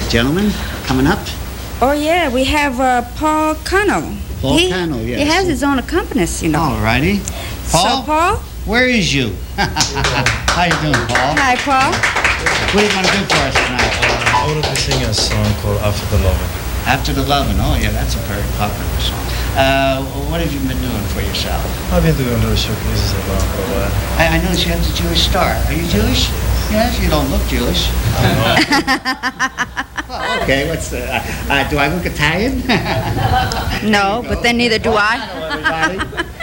Gentlemen, coming up. Oh, yeah, we have Paul Cano. Paul Cano, yes. He has his own accompanist, you know. All righty. Paul? So, Paul? Where is you? How you doing, Paul? Hi, Paul. What are you going to do for us tonight? I wanted to sing a song called After the Lovin'. After the Lovin'. Oh, yeah, that's a very popular song. What have you been doing for yourself? I've been doing little showcases around for a while. I noticed you have the Jewish star. Are you Jewish? Yes, you don't look Jewish. Well, okay, what's the... do I look Italian? No, but then neither do I. Hello, everybody.